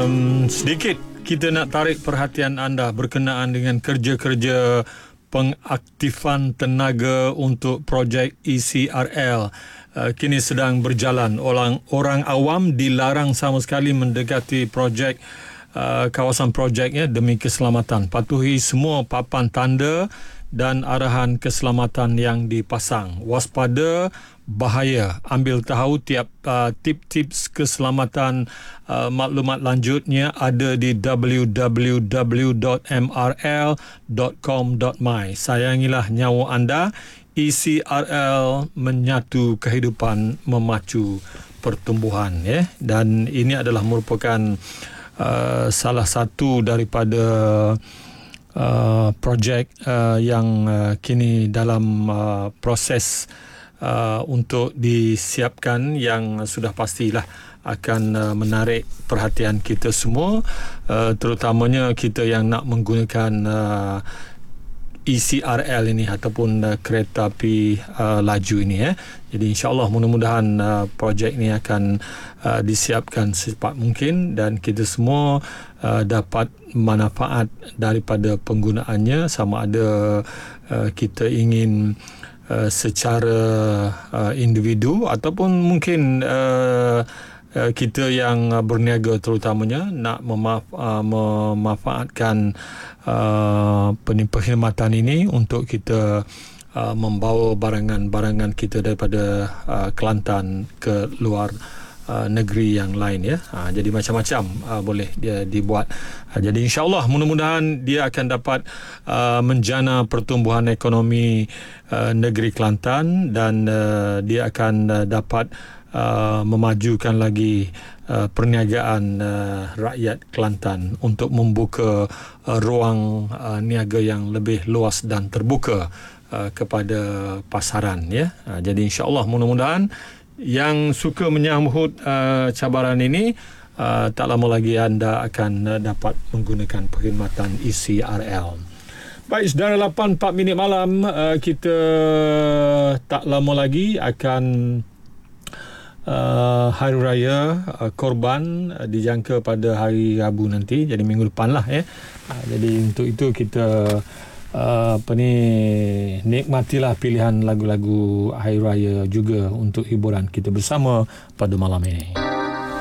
Sedikit kita nak tarik perhatian anda berkenaan dengan kerja-kerja pengaktifan tenaga untuk projek ECRL. Kini sedang berjalan. Orang awam dilarang sama sekali mendekati projek kawasan projeknya demi keselamatan. Patuhi semua papan tanda dan arahan keselamatan yang dipasang. Waspada bahaya. Ambil tahu tiap tips keselamatan. Maklumat lanjutnya ada di www.mrl.com.my. Sayangilah nyawa anda. ECRL menyatu kehidupan, memacu pertumbuhan, ya. Dan ini adalah merupakan salah satu daripada projek yang kini dalam proses untuk disiapkan, yang sudah pastilah akan menarik perhatian kita semua, terutamanya kita yang nak menggunakan ECRL ini ataupun kereta api laju ini, ya. Jadi insya-Allah mudah-mudahan projek ini akan disiapkan secepat mungkin dan kita semua dapat manfaat daripada penggunaannya, sama ada kita ingin secara individu ataupun mungkin kita yang berniaga terutamanya nak memanfaatkan perkhidmatan ini untuk kita membawa barangan-barangan kita daripada Kelantan ke luar negeri yang lain, ya. Jadi macam-macam boleh dia dibuat. Jadi insya-Allah mudah-mudahan dia akan dapat menjana pertumbuhan ekonomi negeri Kelantan dan dia akan dapat memajukan lagi perniagaan rakyat Kelantan untuk membuka ruang niaga yang lebih luas dan terbuka kepada pasaran, ya. Jadi insya-Allah mudah-mudahan yang suka menyambut cabaran ini, tak lama lagi anda akan dapat menggunakan perkhidmatan ECRL. Baik, saudara, 8:04 malam, kita tak lama lagi akan Hari Raya Korban dijangka pada hari Rabu nanti, jadi minggu depan lah, ya. Jadi untuk itu kita nikmatilah pilihan lagu-lagu Hari Raya juga untuk hiburan kita bersama pada malam ini.